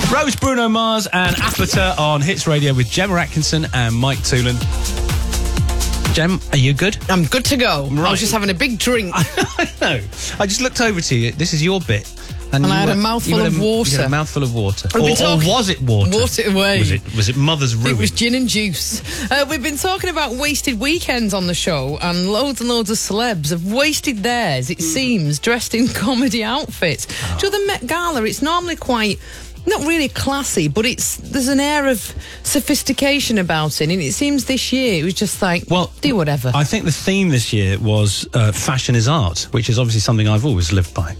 Rose, Bruno Mars and Apata on Hits Radio with Gemma Atkinson and Mike Toolan. Gem, are you good? I'm good to go. Right. I was just having a big drink. I know. I just looked over to you. This is your bit. And I had a mouthful of water. You had a mouthful of water. Or was it water? Water away. Was it Mother's Ruin? It was gin and juice. We've been talking about wasted weekends on the show, and loads of celebs have wasted theirs, it seems, dressed in comedy outfits. To the Met Gala, it's normally quite... not really classy, but there's an air of sophistication about it, and it seems this year it was just like, well, do whatever. I think the theme this year was fashion is art, which is obviously something I've always lived by.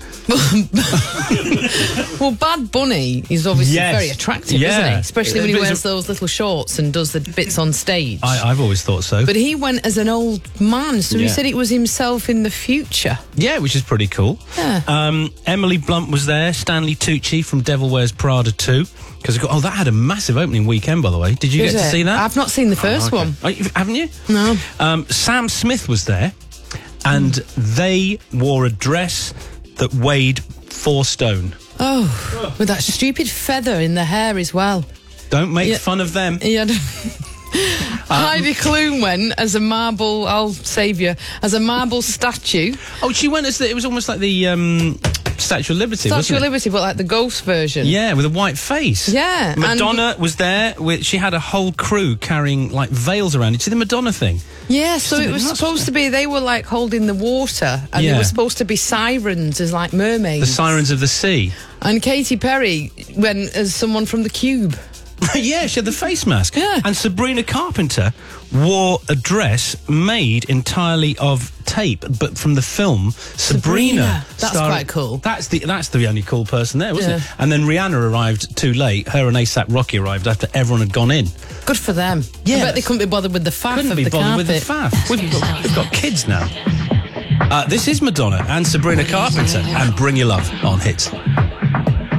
Well, Bad Bunny is obviously very attractive, isn't he? Especially when he wears those little shorts and does the bits on stage. I've always thought so. But he went as an old man, so he said it was himself in the future. Yeah, which is pretty cool. Yeah. Emily Blunt was there, Stanley Tucci from Devil Wears Prada 2. That had a massive opening weekend, by the way. Did you get to see that? I've not seen the first one. Haven't you? No. Sam Smith was there, and they wore a dress that weighed 4 stone. Oh, with that stupid feather in the hair as well. Don't make fun of them. Yeah. Heidi Klum went as a marble, I'll save you, as a marble statue. Oh, she went as it was almost like the Statue of Liberty, wasn't it? Statue of Liberty, but like the ghost version. Yeah, with a white face. Yeah. Madonna was there. She had a whole crew carrying like veils around. Did you see the Madonna thing? Yeah, so it was supposed to be, they were like holding the water, and they were supposed to be sirens as like mermaids. The sirens of the sea. And Katy Perry went as someone from The Cube. Yeah, she had the face mask. Yeah. And Sabrina Carpenter wore a dress made entirely of tape, but from the film Sabrina. That's quite cool. That's the only cool person there, wasn't it? Yeah. And then Rihanna arrived too late. Her and A$AP Rocky arrived after everyone had gone in. Good for them. Yeah. I bet they couldn't be bothered with the faff Couldn't of be the bothered carpet. with the faff. We've got kids now. This is Madonna and Sabrina Carpenter and Bring Your Love on Hits.